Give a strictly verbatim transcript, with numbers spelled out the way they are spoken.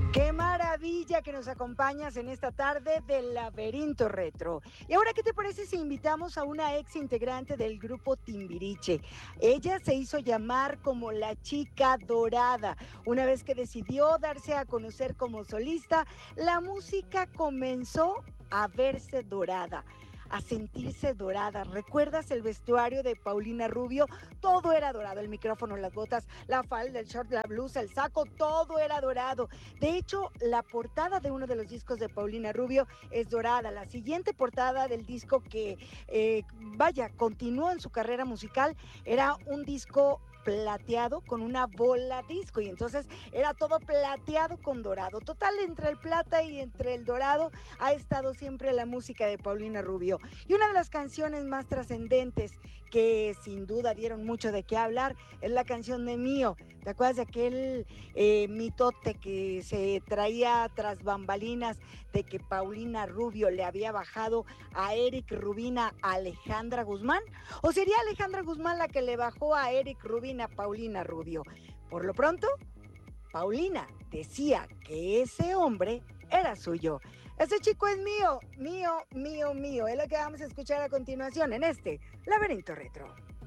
Qué maravilla que nos acompañas en esta tarde del Laberinto Retro. Y ahora, ¿qué te parece si invitamos a una ex integrante del grupo Timbiriche? Ella se hizo llamar como la Chica Dorada. Una vez que decidió darse a conocer como solista, la música comenzó a verse dorada, a sentirse dorada. ¿Recuerdas el vestuario de Paulina Rubio? Todo era dorado, el micrófono, las botas, la falda, el short, la blusa, el saco, todo era dorado. De hecho, la portada de uno de los discos de Paulina Rubio es dorada. La siguiente portada del disco que, eh, vaya, continuó en su carrera musical era un disco plateado con una bola disco, y entonces era todo plateado con dorado. Total, entre el plata y entre el dorado ha estado siempre la música de Paulina Rubio. Y una de las canciones más trascendentes que sin duda dieron mucho de qué hablar es la canción de Mío. ¿Te acuerdas de aquel eh, mitote que se traía tras bambalinas de que Paulina Rubio le había bajado a Eric Rubin a Alejandra Guzmán? ¿O sería Alejandra Guzmán la que le bajó a Eric Rubin a Paulina Rubio? Por lo pronto, Paulina decía que ese hombre era suyo. Ese chico es mío, mío, mío, mío. Es lo que vamos a escuchar a continuación en este Laberinto Retro.